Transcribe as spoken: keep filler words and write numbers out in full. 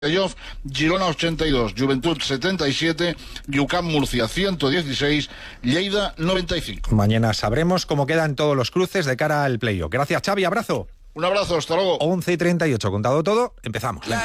playoff, Girona ochenta y dos, Juventud setenta y siete, UCAM Murcia ciento dieciséis, Lleida noventa y cinco. Mañana sabremos cómo quedan todos los cruces de cara al playoff. Gracias, Xavi, abrazo. Un abrazo, hasta luego. once y treinta y ocho, contado todo, empezamos.